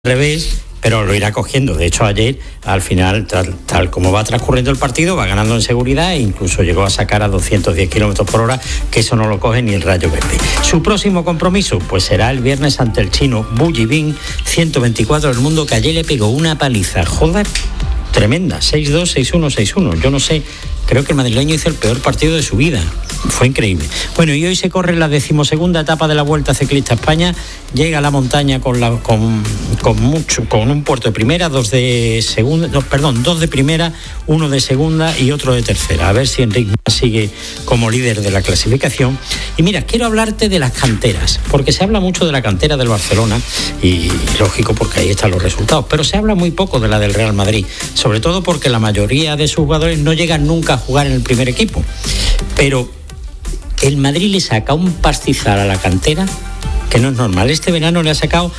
revés, pero lo irá cogiendo. De hecho, ayer, al final, tal como va transcurriendo el partido, va ganando en seguridad e incluso llegó a sacar a 210 kilómetros por hora, que eso no lo coge ni el Rayo Verde. Su próximo compromiso, pues será el viernes ante el chino Bu Yibing, 124 del mundo, que ayer le pegó una paliza, joder, tremenda, 6-2, 6-1, 6-1. Yo no sé, creo que el madrileño hizo el peor partido de su vida. Fue increíble. Bueno, y hoy se corre la 12ª etapa de la Vuelta Ciclista España. Llega a la montaña con un puerto de primera, dos de primera, uno de segunda y otro de tercera. A ver si Enric Mas sigue como líder de la clasificación. Y mira, quiero hablarte de las canteras, porque se habla mucho de la cantera del Barcelona, y lógico, porque ahí están los resultados, pero se habla muy poco de la del Real Madrid, sobre todo porque la mayoría de sus jugadores no llegan nunca a jugar en el primer equipo. Pero el Madrid le saca un pastizal a la cantera que no es normal. Este verano le ha sacado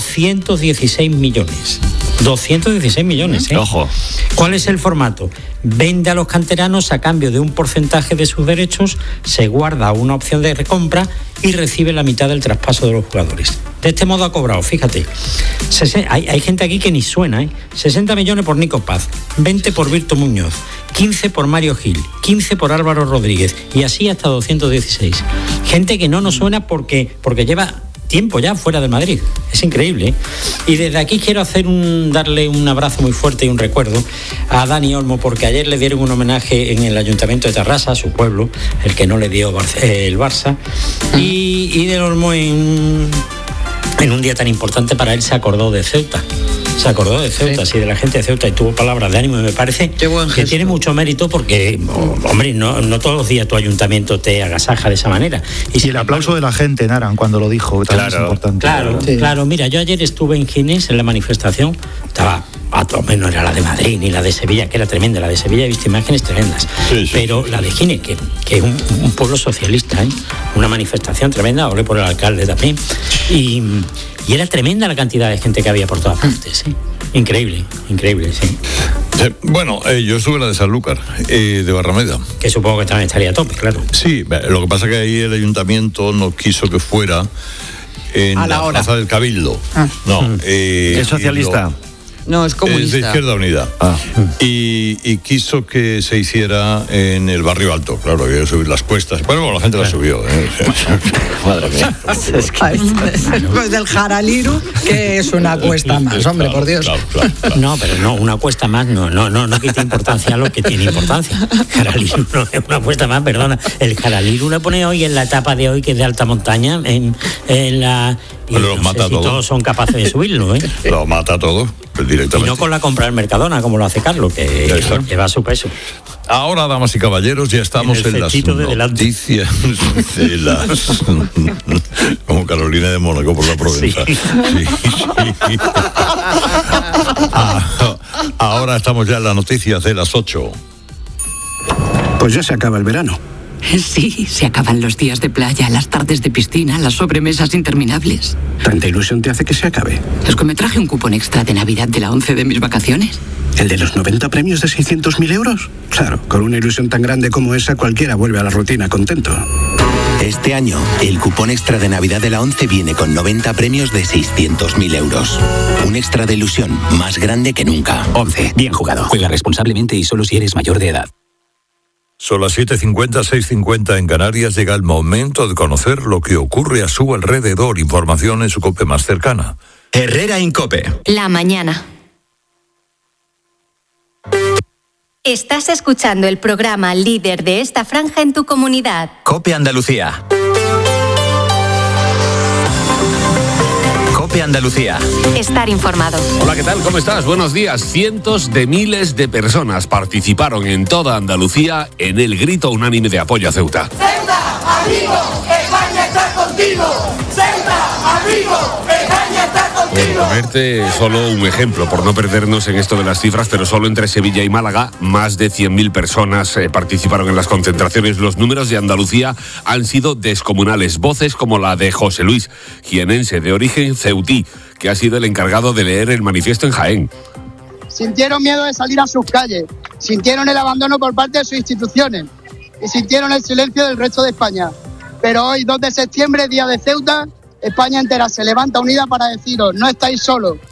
216 millones. 216 millones, ¿eh? Ojo. ¿Cuál es el formato? Vende a los canteranos a cambio de un porcentaje de sus derechos, se guarda una opción de recompra y recibe la mitad del traspaso de los jugadores. De este modo ha cobrado, fíjate, hay gente aquí que ni suena, ¿eh? 60 millones por Nico Paz, 20 por Virto Muñoz, 15 por Mario Gil, 15 por Álvaro Rodríguez, y así hasta 216. Gente que no nos suena porque lleva tiempo ya fuera de Madrid. Es increíble, ¿eh? Y desde aquí quiero darle un abrazo muy fuerte y un recuerdo a Dani Olmo, porque ayer le dieron un homenaje en el Ayuntamiento de Tarrasa, su pueblo, el que no le dio el Barça, y del Olmo en un día tan importante para él se acordó de Ceuta. Se acordó de Ceuta, sí, de la gente de Ceuta, y tuvo palabras de ánimo, y me parece que tiene mucho mérito porque, hombre, no todos los días tu ayuntamiento te agasaja de esa manera. Y el aplauso de la gente, Naran, cuando lo dijo, también es importante. Claro, mira, yo ayer estuve en Ginés, en la manifestación, estaba, a todo menos no era la de Madrid ni la de Sevilla, que era tremenda, la de Sevilla he visto imágenes tremendas, pero la de Ginés, que es un pueblo socialista, ¿eh? Una manifestación tremenda, hablé por el alcalde también, y era tremenda la cantidad de gente que había por todas partes, ¿eh? Increíble, sí. Bueno, yo estuve en la de Sanlúcar, de Barrameda. Que supongo que también estaría a tope, claro. Sí, lo que pasa es que ahí el ayuntamiento no quiso que fuera en la Plaza del Cabildo. ¿Es socialista? No, es comunista. Es de Izquierda Unida. Y quiso que se hiciera en el Barrio Alto. Claro, había que subir las cuestas. Bueno, la gente la subió. Madre mía. Pues del Jaraliru, que es una cuesta más, hombre, por Dios. Claro. No, pero no, una cuesta más no quita importancia a lo que tiene importancia. Jaraliru no es una cuesta más, perdona. El Jaraliru le pone hoy en la etapa de hoy, que es de alta montaña, en la... Y pero los mata sé si todos son capaces de subirlo, ¿eh? Los mata a todos, directamente. Y no con la compra del Mercadona, como lo hace Carlos, que lleva su peso. Ahora, damas y caballeros, ya estamos en las noticias de las... Como Carolina de Mónaco por la Provenza. Sí. Ahora estamos ya en las noticias de las 8. Pues ya se acaba el verano. Sí, se acaban los días de playa, las tardes de piscina, las sobremesas interminables. ¿Tanta ilusión te hace que se acabe? Es que me traje un cupón extra de Navidad de la 11 de mis vacaciones. ¿El de los 90 premios de 600.000 euros? Claro, con una ilusión tan grande como esa, cualquiera vuelve a la rutina contento. Este año, el cupón extra de Navidad de la 11 viene con 90 premios de 600.000 euros. Un extra de ilusión más grande que nunca. 11. Bien jugado. Juega responsablemente y solo si eres mayor de edad. Son las 7:50, 6:50 en Canarias. Llega el momento de conocer lo que ocurre a su alrededor. Información en su COPE más cercana. Herrera Incope. La mañana. Estás escuchando el programa líder de esta franja en tu comunidad. COPE Andalucía. COPE Andalucía. Estar informado. Hola, ¿qué tal? ¿Cómo estás? Buenos días. Cientos de miles de personas participaron en toda Andalucía en el grito unánime de apoyo a Ceuta. ¡Ceuta, amigo! ¡España está contigo! ¡Ceuta, amigo! ¡España está contigo! Por ponerte solo un ejemplo, por no perdernos en esto de las cifras, pero solo entre Sevilla y Málaga, más de 100.000 personas participaron en las concentraciones. Los números de Andalucía han sido descomunales. Voces como la de José Luis, jienense de origen ceutí, que ha sido el encargado de leer el manifiesto en Jaén. Sintieron miedo de salir a sus calles, sintieron el abandono por parte de sus instituciones y sintieron el silencio del resto de España. Pero hoy, 2 de septiembre, día de Ceuta, España entera se levanta unida para deciros: no estáis solos,